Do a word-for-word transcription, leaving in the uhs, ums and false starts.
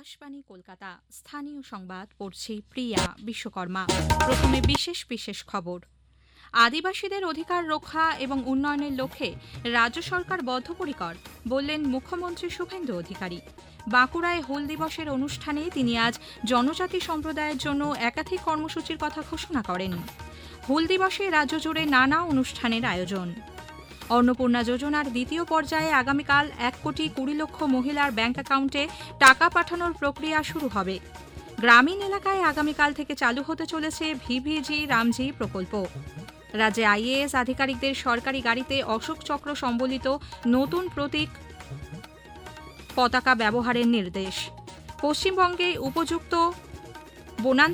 আকাশবাণী কলকাতা স্থানীয় সংবাদ পড়ছি প্রিয়া বিশ্বকর্মা। প্রথমে বিশেষ বিশেষ খবর। আদিবাসীদের অধিকার রক্ষা এবং উন্নয়নের লক্ষ্যে রাজ্য সরকার বদ্ধপরিকর বললেন মুখ্যমন্ত্রী শুভেন্দু অধিকারী। বাঁকুড়ায় হুল দিবসের অনুষ্ঠানে তিনি আজ জনজাতি সম্প্রদায়ের জন্য একাধিক কর্মসূচির কথা ঘোষণা করেন। হুল দিবসে রাজ্য জুড়ে নানা অনুষ্ঠানের আয়োজন। অন্নপূর্ণা যোজনার দ্বিতীয় পর্যায়ে আগামীকাল এক কোটি কুড়ি লক্ষ মহিলার ব্যাংক অ্যাকাউন্টে টাকা পাঠানোর প্রক্রিয়া শুরু হবে। গ্রামীণ এলাকায় আগামীকাল থেকে চালু হতে চলেছে ভিভিজি রামজি প্রকল্প। রাজ্যে আইএএস আধিকারিকদের সরকারি গাড়িতে অশোক চক্র সম্বলিত নতুন প্রতীক পতাকা ব্যবহারের নির্দেশ। পশ্চিমবঙ্গে উপযুক্ত বনাঞ্চল